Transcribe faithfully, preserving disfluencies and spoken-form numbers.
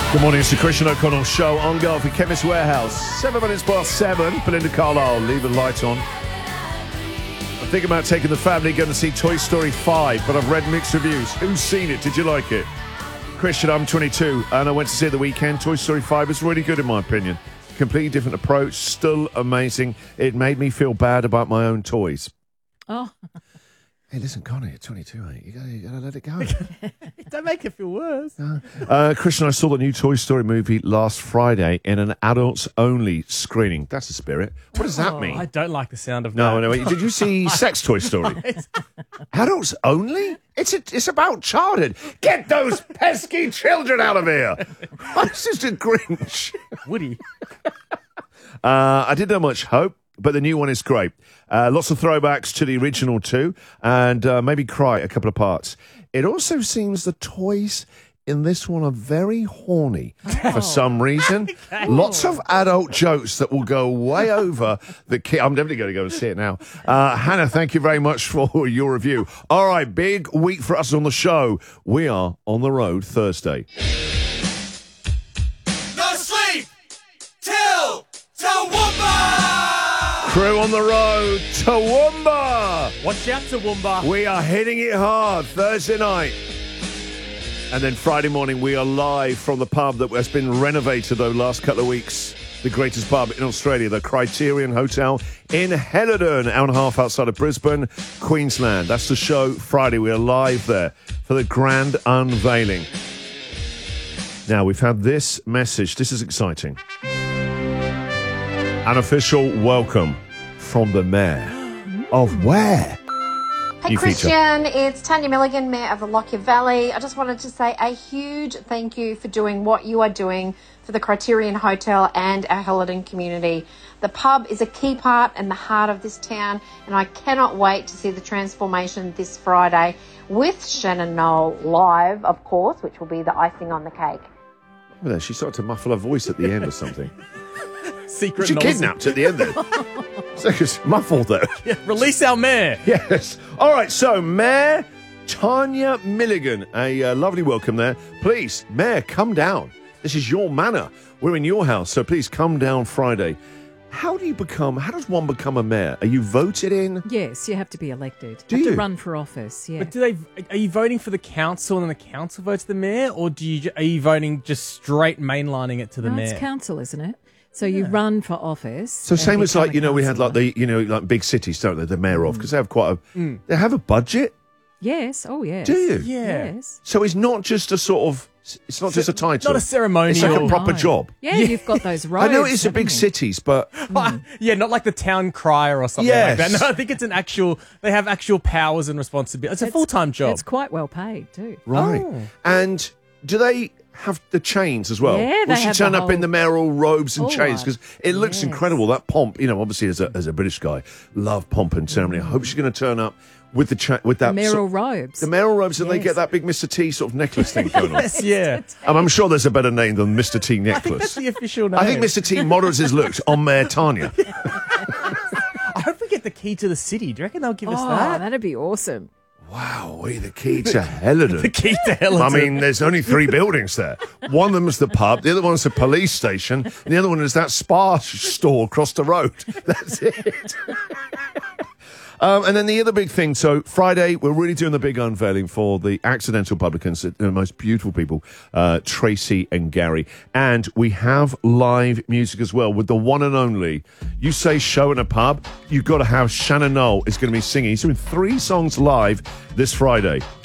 Good morning, it's the Christian O'Connell Show on Golf in Chemist Warehouse. Seven minutes past seven. Belinda Carlisle, leave the light on. I'm thinking about taking the family going to see Toy Story five, but I've read mixed reviews. Who's seen it? Did you like it? Christian, I'm twenty-two, and I went to see it the weekend. Toy Story five is really good, in my opinion. Completely different approach, still amazing. It made me feel bad about my own toys. Oh. Hey, listen, Connie, you're twenty-two, mate. You gotta, you gotta let it go. Don't make it feel worse. Uh, uh, Christian, I saw the new Toy Story movie last Friday in an adults-only screening. That's the spirit. What does that Oh, mean? I don't like the sound of No, that. no. Wait, did you see Sex Toy Story? Adults only? It's a, it's about childhood. Get those pesky children out of here! It's just a Grinch. Woody. Uh, I didn't have much hope, but the new one is great. Uh, lots of throwbacks to the original too, and uh, maybe cry a couple of parts. It also seems the toys in this one are very horny for some reason. Lots of adult jokes that will go way over the kid. I'm definitely going to go and see it now. Uh, Hannah, thank you very much for your review. All right, big week for us on the show. We are on the road Thursday. No sleep till Toowoomba! Crew on the road, Toowoomba! Watch out, Toowoomba. We are hitting it hard Thursday night. And then Friday morning, we are live from the pub that has been renovated over the last couple of weeks. The greatest pub in Australia, the Criterion Hotel in Helidon, an hour and a half outside of Brisbane, Queensland. That's the show Friday. We are live there for the grand unveiling. Now, we've had this message. This is exciting. An official welcome from the mayor of where? Hey You Christian, feature. it's Tanya Milligan, Mayor of the Lockyer Valley. I just wanted to say a huge thank you for doing what you are doing for the Criterion Hotel and our Helidon community. The pub is a key part and the heart of this town, and I cannot wait to see the transformation this Friday with Shannon Knoll live, of course, which will be the icing on the cake. Look at that, she started to muffle her voice at the end or something. Secret She nozzle. kidnapped at the end there. So it's muffled though. Yeah, release our mayor. Yes. All right, so Mayor Tanya Milligan, a uh, lovely welcome there. Please, Mayor, come down. This is your manor. We're in your house, so please come down Friday. How do you become, how does one become a mayor? Are you voted in? Yes, you have to be elected. Do you have you? to run for office, yeah. But do they? Are you voting for the council and then the council votes the mayor, or do you? Are you voting just straight mainlining it to the no, mayor? it's council, isn't it? So you run for office. So and same as become like, a you know, we had like councillor. the, you know, like big cities, don't they? The mayor of, because they have quite a, they have a budget. Yes, oh yes. Do you? Yeah. Yes. So it's not just a sort of, it's not just a title. Not a ceremonial. It's like a proper No. job. Yeah, you've got those I roads. know it's a big haven't you? cities, but Yeah, not like the town crier or something Yes. like that. No, I think it's an actual. They have actual powers and responsibilities. It's a full time job. It's quite well paid too. right. Oh. And do they have the chains as well? Yeah, Will they she have turn the up in whole- the mayoral robes and All chains? right. Because it looks Yes. incredible. That pomp, you know, obviously as a as a British guy, love pomp and ceremony. I hope she's going to turn up with the cha- with that Mayoral sort- robes. the mayoral robes, and they Yes. get that big Mister T sort of necklace thing going on. Yes, yeah. And I'm sure there's a better name than Mister T I think that's necklace. the official name. I think Mister T models his looks on Mayor Tanya. I hope we get the key to the city. Do you reckon they'll give us Oh, that? that'd be awesome. Wow, we the key to Helidon. The key to hell. I mean, there's only three buildings there. One of them is the pub, the other one is the police station, and the other one is that spa store across the road. That's it. Um, and then the other big thing, so Friday, we're really doing the big unveiling for the accidental publicans, the most beautiful people, uh, Tracy and Gary. And we have live music as well with the one and only, you say show in a pub, you've got to have Shannon Knoll is going to be singing. He's doing three songs live this Friday.